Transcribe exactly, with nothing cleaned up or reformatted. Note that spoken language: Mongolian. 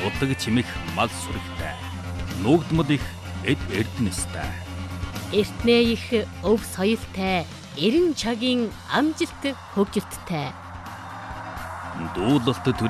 удаг чимэх мал сүрэгтэй. Нуугдмал их эд эрдэнэстэй. Эртнээ их өв соёлтой, эрен чагийн амжилт хөгжилттэй. Дуулалт